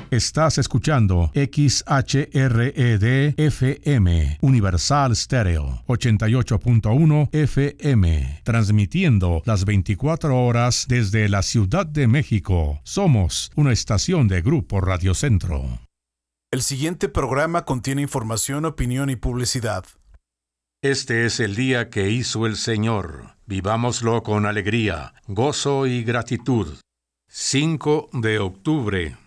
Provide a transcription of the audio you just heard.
Estás escuchando XHRED-FM, Universal Stereo, 88.1 FM, transmitiendo las 24 horas desde la Ciudad de México. Somos una estación de Grupo Radio Centro. El siguiente programa contiene información, opinión y publicidad. Este es el día que hizo el Señor. Vivámoslo con alegría, gozo y gratitud. 5 de octubre.